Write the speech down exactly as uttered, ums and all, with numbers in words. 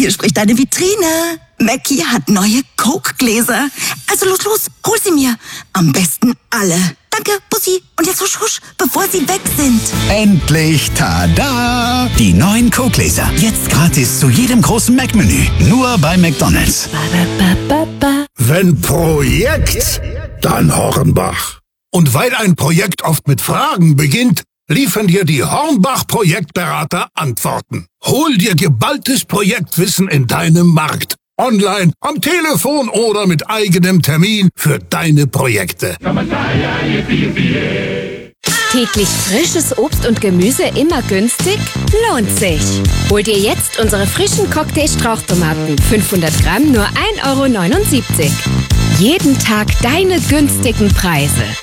hier spricht deine Vitrine. Mackie hat neue Coke-Gläser. Also los, los, hol sie mir. Am besten alle. Danke, Bussi. Und jetzt husch, husch, bevor sie weg sind. Endlich, tada! Die neuen Coke-Gläser. Jetzt gratis zu jedem großen Mac-Menü. Nur bei McDonald's. Wenn Projekt, dann Hornbach. Und weil ein Projekt oft mit Fragen beginnt, liefern dir die Hornbach-Projektberater Antworten. Hol dir geballtes Projektwissen in deinem Markt. Online, am Telefon oder mit eigenem Termin für deine Projekte. Täglich frisches Obst und Gemüse immer günstig? Lohnt sich. Hol dir jetzt unsere frischen Cocktail-Strauchtomaten. fünfhundert Gramm nur ein Euro neunundsiebzig. Jeden Tag deine günstigen Preise.